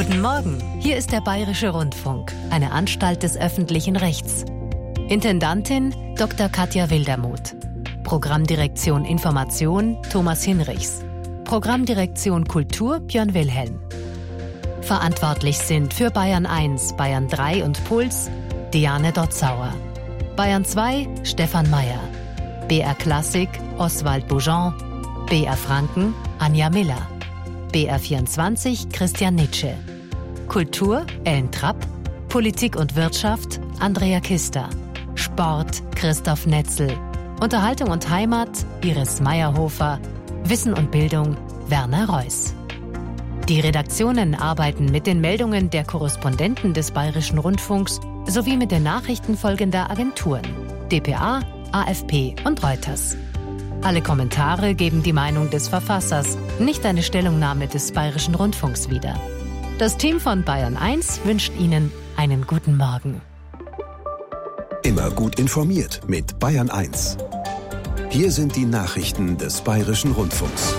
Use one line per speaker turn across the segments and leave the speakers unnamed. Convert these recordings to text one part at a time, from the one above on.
Guten Morgen, hier ist der Bayerische Rundfunk, eine Anstalt des öffentlichen Rechts. Intendantin Dr. Katja Wildermuth. Programmdirektion Information Thomas Hinrichs. Programmdirektion Kultur Björn Wilhelm. Verantwortlich sind für Bayern 1, Bayern 3 und Puls Diane Dotzauer. Bayern 2 Stefan Mayer. BR Klassik Oswald Boujon. BR Franken Anja Miller. BR 24 Christian Nitsche. Kultur Ellen Trapp. Politik und Wirtschaft Andrea Kister. Sport Christoph Netzel. Unterhaltung und Heimat Iris Meyerhofer. Wissen und Bildung Werner Reuss. Die Redaktionen arbeiten mit den Meldungen der Korrespondenten des Bayerischen Rundfunks sowie mit den Nachrichten folgender Agenturen: dpa, AFP und Reuters. Alle Kommentare geben die Meinung des Verfassers, nicht eine Stellungnahme des Bayerischen Rundfunks wider. Das Team von Bayern 1 wünscht Ihnen einen guten Morgen.
Immer gut informiert mit Bayern 1. Hier sind die Nachrichten des Bayerischen Rundfunks.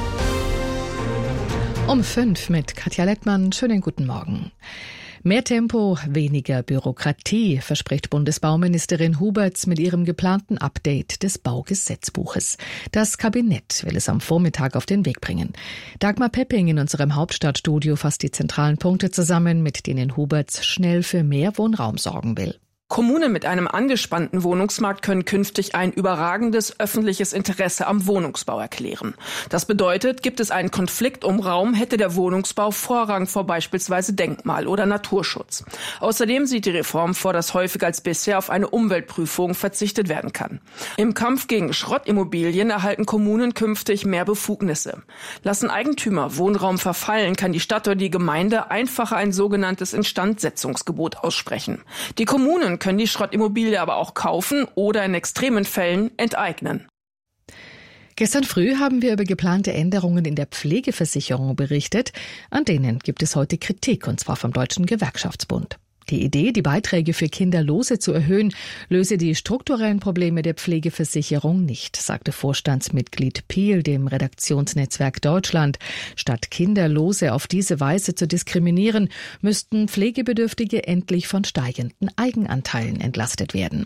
Um 5 mit Katja Lettmann. Schönen guten Morgen. Mehr Tempo, weniger Bürokratie, verspricht Bundesbauministerin Huberts mit ihrem geplanten Update des Baugesetzbuches. Das Kabinett will es am Vormittag auf den Weg bringen. Dagmar Pepping in unserem Hauptstadtstudio fasst die zentralen Punkte zusammen, mit denen Huberts schnell für mehr Wohnraum sorgen will.
Kommunen mit einem angespannten Wohnungsmarkt können künftig ein überragendes öffentliches Interesse am Wohnungsbau erklären. Das bedeutet, gibt es einen Konflikt um Raum, hätte der Wohnungsbau Vorrang vor beispielsweise Denkmal- oder Naturschutz. Außerdem sieht die Reform vor, dass häufiger als bisher auf eine Umweltprüfung verzichtet werden kann. Im Kampf gegen Schrottimmobilien erhalten Kommunen künftig mehr Befugnisse. Lassen Eigentümer Wohnraum verfallen, kann die Stadt oder die Gemeinde einfacher ein sogenanntes Instandsetzungsgebot aussprechen. Die Kommunen können die Schrottimmobilie aber auch kaufen oder in extremen Fällen enteignen.
Gestern früh haben wir über geplante Änderungen in der Pflegeversicherung berichtet. An denen gibt es heute Kritik, und zwar vom Deutschen Gewerkschaftsbund. Die Idee, die Beiträge für Kinderlose zu erhöhen, löse die strukturellen Probleme der Pflegeversicherung nicht, sagte Vorstandsmitglied Piel dem Redaktionsnetzwerk Deutschland. Statt Kinderlose auf diese Weise zu diskriminieren, müssten Pflegebedürftige endlich von steigenden Eigenanteilen entlastet werden.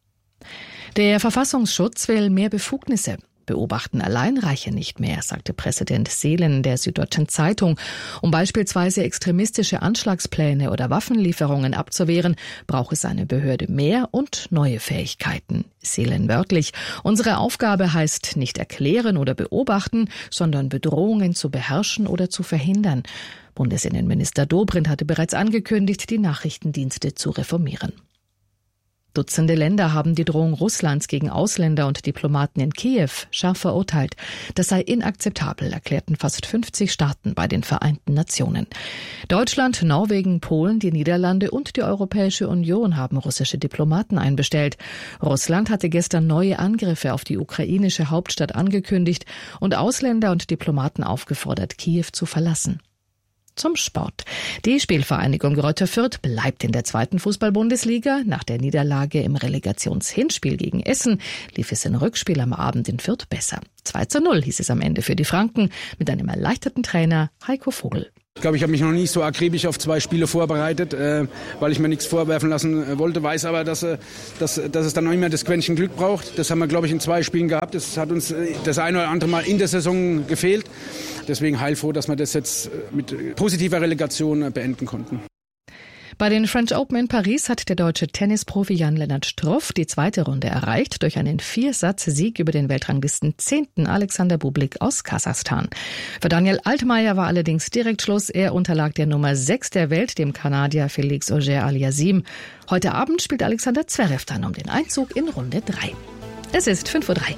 Der Verfassungsschutz will mehr Befugnisse. Beobachten allein reiche nicht mehr, sagte Präsident Seelen der Süddeutschen Zeitung. Um beispielsweise extremistische Anschlagspläne oder Waffenlieferungen abzuwehren, braucht es eine Behörde mehr und neue Fähigkeiten. Seelen wörtlich: Unsere Aufgabe heißt nicht erklären oder beobachten, sondern Bedrohungen zu beherrschen oder zu verhindern. Bundesinnenminister Dobrindt hatte bereits angekündigt, die Nachrichtendienste zu reformieren. Dutzende Länder haben die Drohung Russlands gegen Ausländer und Diplomaten in Kiew scharf verurteilt. Das sei inakzeptabel, erklärten fast 50 Staaten bei den Vereinten Nationen. Deutschland, Norwegen, Polen, die Niederlande und die Europäische Union haben russische Diplomaten einbestellt. Russland hatte gestern neue Angriffe auf die ukrainische Hauptstadt angekündigt und Ausländer und Diplomaten aufgefordert, Kiew zu verlassen. Zum Sport. Die Spielvereinigung Greuther Fürth bleibt in der 2. Fußball-Bundesliga. Nach der Niederlage im Relegationshinspiel gegen Essen lief es im Rückspiel am Abend in Fürth besser. 2:0 hieß es am Ende für die Franken mit einem erleichterten Trainer Heiko Vogel.
Ich glaube, ich habe mich noch nie so akribisch auf 2 Spiele vorbereitet, weil ich mir nichts vorwerfen lassen wollte. Weiß aber, dass es dann noch immer das Quäntchen Glück braucht. Das haben wir, glaube ich, in 2 Spielen gehabt. Das hat uns das eine oder andere Mal in der Saison gefehlt. Deswegen heilfroh, dass wir das jetzt mit positiver Relegation beenden konnten.
Bei den French Open in Paris hat der deutsche Tennisprofi Jan-Lennart Struff die 2. Runde erreicht durch einen 4-Satz-Sieg über den Weltranglisten 10. Alexander Bublik aus Kasachstan. Für Daniel Altmaier war allerdings direkt Schluss. Er unterlag der Nummer 6 der Welt, dem Kanadier Félix Auger-Aliassime. Heute Abend spielt Alexander Zverev dann um den Einzug in Runde 3. Es ist 5:03 Uhr.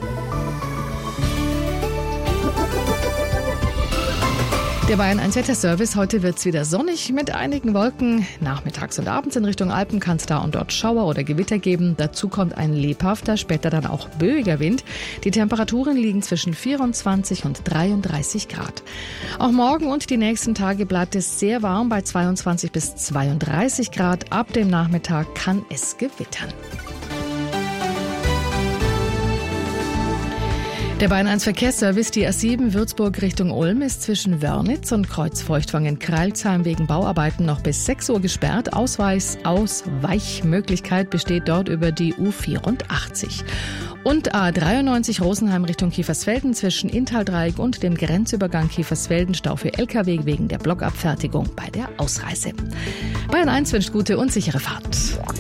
Der Bayern 1 Wetterservice. Heute wird's wieder sonnig mit einigen Wolken. Nachmittags und abends in Richtung Alpen kann es da und dort Schauer oder Gewitter geben. Dazu kommt ein lebhafter, später dann auch böiger Wind. Die Temperaturen liegen zwischen 24 und 33 Grad. Auch morgen und die nächsten Tage bleibt es sehr warm bei 22 bis 32 Grad. Ab dem Nachmittag kann es gewittern. Der Bayern 1 Verkehrsservice, die A7 Würzburg Richtung Ulm, ist zwischen Wörnitz und Kreuzfeuchtwang in Kreilsheim wegen Bauarbeiten noch bis 6 Uhr gesperrt. Ausweichmöglichkeit besteht dort über die U84. Und A93 Rosenheim Richtung Kiefersfelden zwischen Inntal-Dreieck und dem Grenzübergang Kiefersfelden Stau für Lkw wegen der Blockabfertigung bei der Ausreise. Bayern 1 wünscht gute und sichere Fahrt.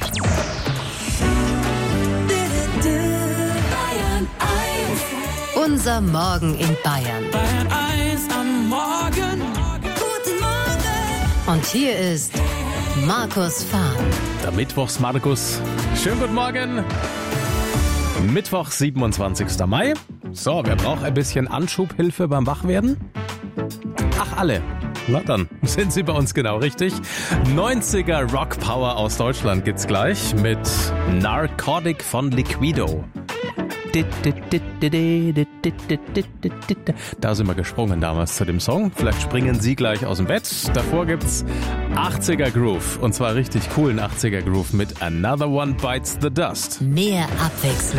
Unser Morgen in Bayern.
Bayern 1 am Morgen. Guten Morgen.
Und hier ist Markus Fahr.
Der Mittwochs-Markus. Schönen guten Morgen. Mittwoch, 27. Mai. So, wer braucht ein bisschen Anschubhilfe beim Wachwerden? Ach, alle. Na dann sind Sie bei uns genau richtig. 90er Rockpower aus Deutschland gibt's gleich mit Narcotic von Liquido. Da sind wir gesprungen damals zu dem Song. Vielleicht springen Sie gleich aus dem Bett. Davor gibt's 80er Groove. Und zwar richtig coolen 80er Groove mit Another One Bites the Dust.
Mehr Abwechslung.